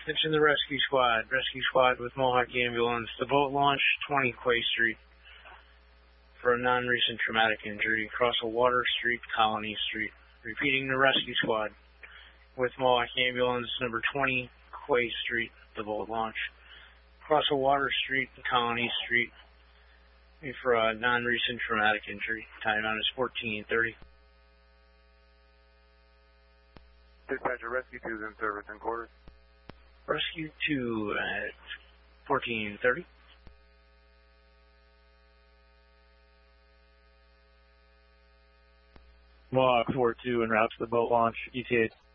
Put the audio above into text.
Attention the rescue squad. Rescue squad with Mohawk Ambulance. The boat launched 20 Quay Street for a non-recent traumatic injury. Across a Water Street, Colony Street. Repeating the rescue squad with Mohawk Ambulance, number 20 Quay Street. The boat launch. Across a Water Street, Colony Street for a non-recent traumatic injury. Timeout is 14:30. Dispatcher, Rescue 2 is in service in quarters. Rescue 2 at 14:30. Mohawk 4-2 en route to the boat launch, ETA